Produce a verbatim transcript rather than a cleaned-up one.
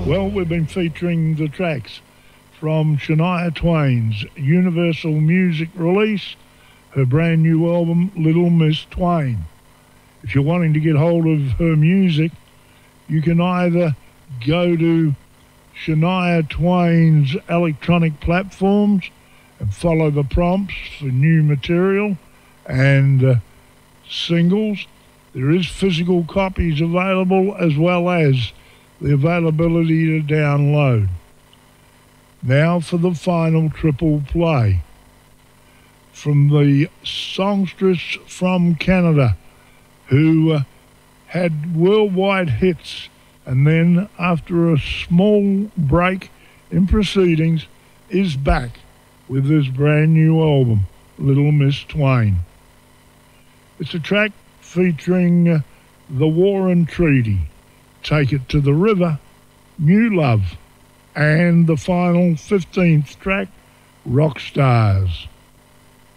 Well, we've been featuring the tracks from Shania Twain's Universal Music release, her brand new album, Little Miss Twain. If you're wanting to get hold of her music, you can either go to Shania Twain's electronic platforms and follow the prompts for new material and uh, singles. There is physical copies available as well as the availability to download. Now for the final triple play. From the songstress from Canada who uh, had worldwide hits and then after a small break in proceedings is back with this brand new album, Little Miss Twain. It's a track featuring uh, The War and Treaty, Take It to the River, New Love, and the final fifteenth track, Rock Stars.